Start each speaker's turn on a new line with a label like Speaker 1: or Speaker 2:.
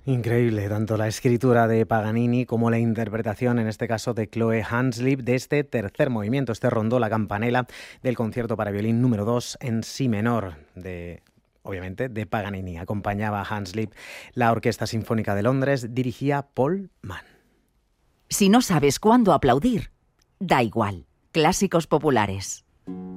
Speaker 1: Increíble, tanto la escritura de Paganini como la interpretación, en este caso de Chloe Hanslip, de este tercer movimiento, este rondó la campanella del concierto para violín número 2 en si menor, obviamente, de Paganini. Acompañaba a Hanslip la Orquesta Sinfónica de Londres, dirigía Paul Mann.
Speaker 2: Si no sabes cuándo aplaudir, da igual. Clásicos populares.